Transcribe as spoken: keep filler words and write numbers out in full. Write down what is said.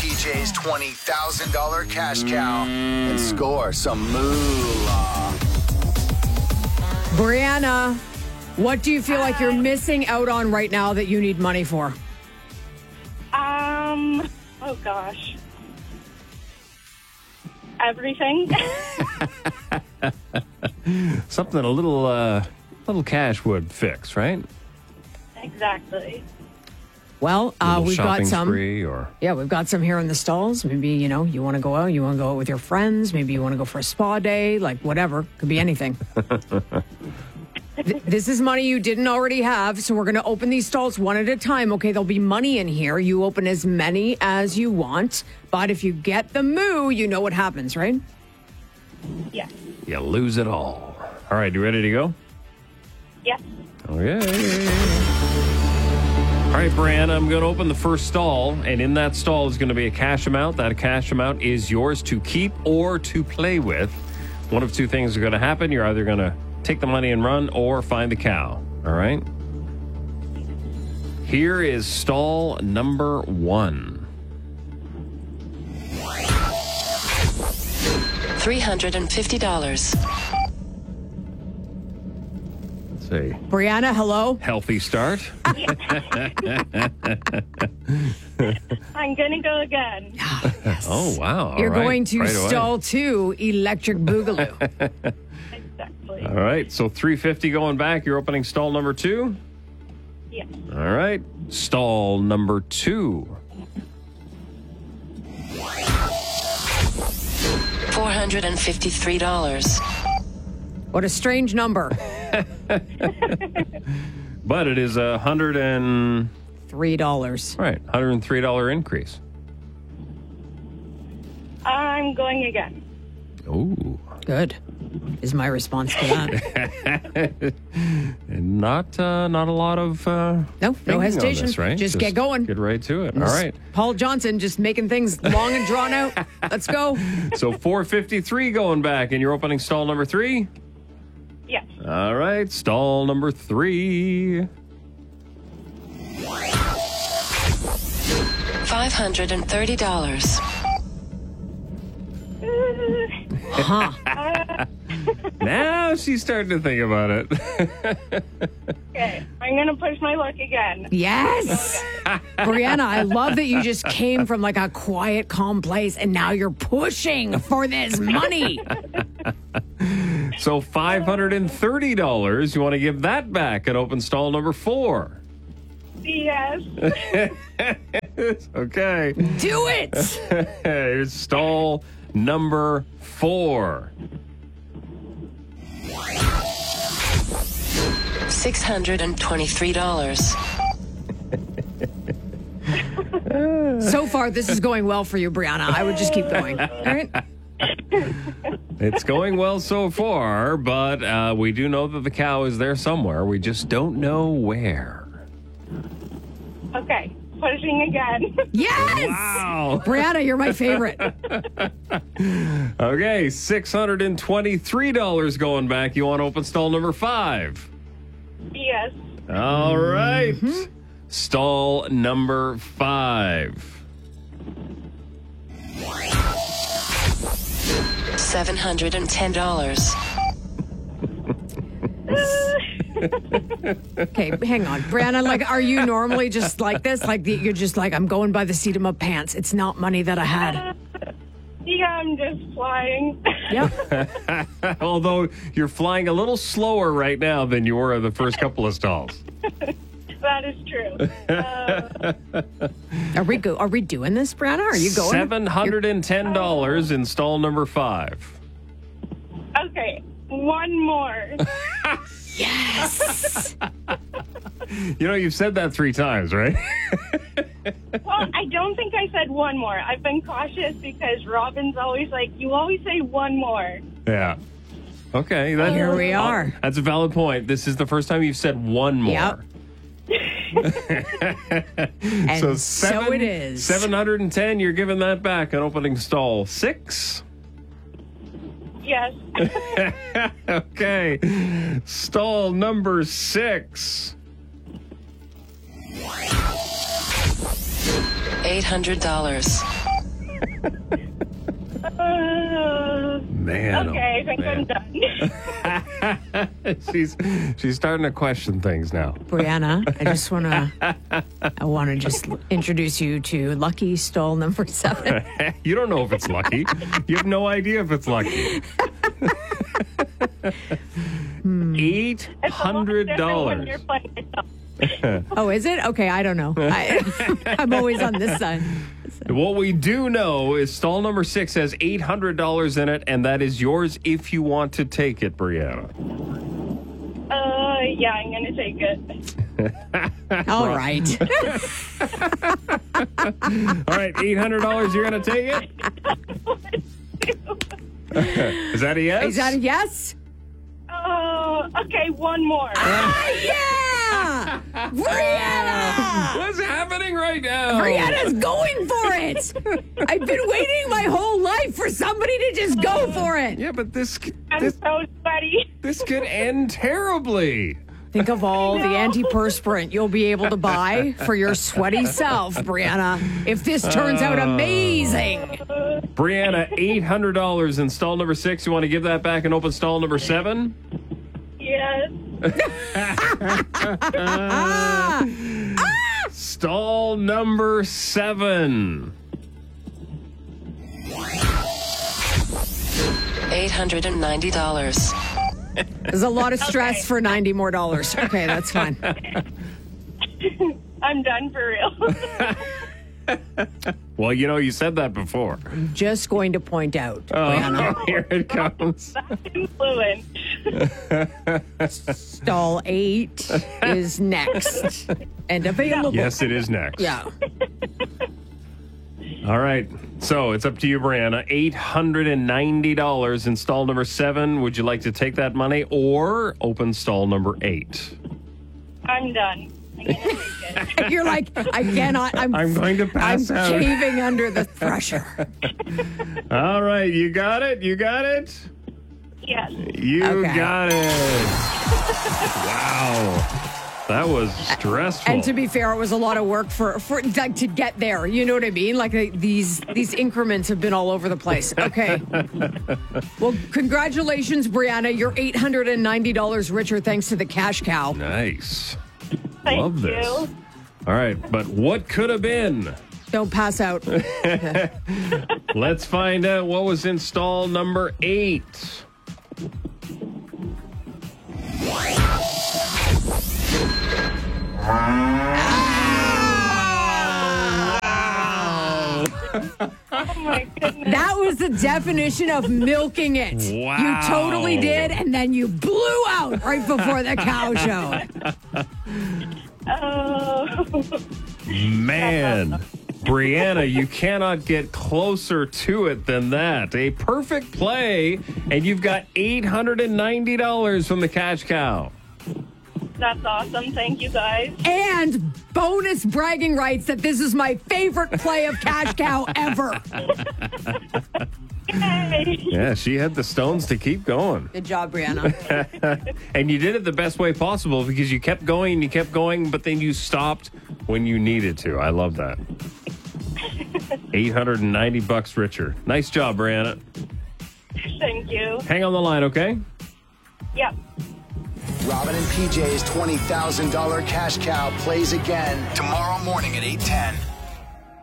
P J's twenty thousand dollars cash cow and score some moolah. Brianna, what do you feel like you're missing out on right now that you need money for? Um, oh gosh. Everything. Something a little, uh, little cash would fix, right? Exactly. Well, uh, Little we've got shopping some. spree or Yeah, we've got some here in the stalls. Maybe, you know, you want to go out, you want to go out with your friends. Maybe you want to go for a spa day, like whatever. Could be anything. Th- this is money you didn't already have, so we're going to open these stalls one at a time. Okay, there'll be money in here. You open as many as you want, but if you get the moo, you know what happens, right? Yes. you lose it all. All right, you ready to go? Yes. Okay. All right, Brianna, I'm going to open the first stall, and in that stall is going to be a cash amount. That cash amount is yours to keep or to play with. One of two things are going to happen. You're either going to take the money and run or find the cow. All right? Here is stall number one. three hundred fifty dollars. Let's see. Brianna, hello. Healthy start. I'm going to go again. Oh, wow. All You're right. going to Right away. stall two, Electric Boogaloo. Exactly. All right, so three fifty going back. You're opening stall number two. Yes. All right, stall number two. four hundred fifty-three dollars. What a strange number. But it is a hundred and Three dollars. right, one hundred and three dollar increase. I'm going again. Ooh, Good is my response to that. and not uh, not a lot of uh, No, no thinking on hesitation. this, right? Just get going. Get right to it. All right. Paul Johnson just making things long and drawn out. Let's go. So four fifty three going back, and you're opening stall number three. Yes. All right, stall number three. five hundred thirty dollars. Huh. Now she's starting to think about it. Okay. I'm going to push my luck again. Yes. Brianna, I love that you just came from like a quiet, calm place and now you're pushing for this money. So five hundred thirty dollars. You want to give that back at open stall number four. Yes. Okay. Do it. Here's stall number four. six hundred twenty-three dollars. So far, this is going well for you, Brianna. I would just keep going. All right. It's going well so far, but uh, we do know that the cow is there somewhere. We just don't know where. Okay. Pushing again. Yes. Wow. Brianna, you're my favorite. Okay, six hundred twenty-three dollars going back. You want to open stall number five? Yes. All right. Stall number five. seven hundred ten dollars. Okay, hang on. Brianna, like, are you normally just like this? Like, the, you're just like, I'm going by the seat of my pants. It's not money that I had. Yeah, I'm just flying. Yep. Although you're flying a little slower right now than you were the first couple of stalls. That is true. Uh, Are we go? Are we doing this, Brianna? Are you going? seven hundred ten dollars in stall number five. okay. One more. Yes. You know, you've said that three times, right? Well, I don't think I said one more. I've been cautious because Robin's always like, you always say one more. Yeah. Okay. That, Here we are. That's a valid point. This is the first time you've said one more. Yep. And so, seven, it is. seven hundred ten, you're giving that back on opening stall six. Yes. Okay. Stall number six. eight hundred dollars. Uh, Man, okay, I oh, think man. I'm done. she's she's starting to question things now. Brianna, I just want to I want to just introduce you to lucky stall number seven. You don't know if it's lucky. You have no idea if it's lucky. Eight hundred When dollars. you're playing yourself. Oh, is it? Okay, I don't know. I, I'm always on this side. What we do know is stall number six has eight hundred dollars in it, and that is yours if you want to take it, Brianna. Uh, yeah, I'm gonna take it. All right. All right, eight hundred dollars, you're going to take it? Is that a yes? Is that a yes? Uh, okay, one more. Ah, yeah! Brianna! What's happening right now? Brianna's going for it. I've been waiting my whole life for somebody to just go for it. Yeah, but this I'm this, so sweaty. this could end terribly. Think of all the antiperspirant you'll be able to buy for your sweaty self, Brianna, if this turns out amazing. Brianna, eight hundred dollars in stall number six. You want to give that back and open stall number seven? Yes. Ah, Stall number seven. eight hundred ninety dollars. there's a lot of stress Okay. for ninety more dollars. Okay, that's fine. I'm done for real. Well, you know, you said that before. Just going to point out, Brianna, Oh, here it comes. That's influence. stall eight is next and available. Yes, it is next. Yeah. All right. So it's up to you, Brianna. eight hundred ninety dollars in stall number seven. Would you like to take that money or open stall number eight? I'm done. I'm gonna take it. You're like, I cannot. I'm, I'm going to pass I'm out. caving under the pressure. All right. You got it? You got it? Yes. You Okay. got it. Wow. That was stressful. And to be fair, it was a lot of work for, for like to get there. You know what I mean? Like uh, these these increments have been all over the place. Okay. Well, congratulations, Brianna. You're eight hundred ninety dollars richer thanks to the cash cow. Nice. Thank Love this. you. All right. But what could have been? Don't pass out. Let's find out what was in stall number eight. Oh my goodness. That was the definition of milking it. Wow. You totally did, and then you blew out right before the cow show. Oh. Man, Brianna, you cannot get closer to it than that. A perfect play, and you've got eight hundred ninety dollars from the cash cow. That's awesome. Thank you, guys. And bonus bragging rights that this is my favorite play of cash cow ever. Yay. Yeah, she had the stones to keep going. Good job, Brianna. And you did it the best way possible because you kept going and you kept going, but then you stopped when you needed to. I love that. eight hundred ninety bucks richer. Nice job, Brianna. Thank you. Hang on the line, okay? Yep. Robin and P J's twenty thousand dollars cash cow plays again tomorrow morning at eight ten.